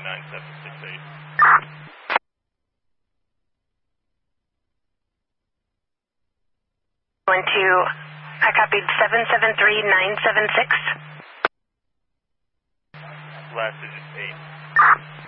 Going to, I copied 773976. Last digit 8.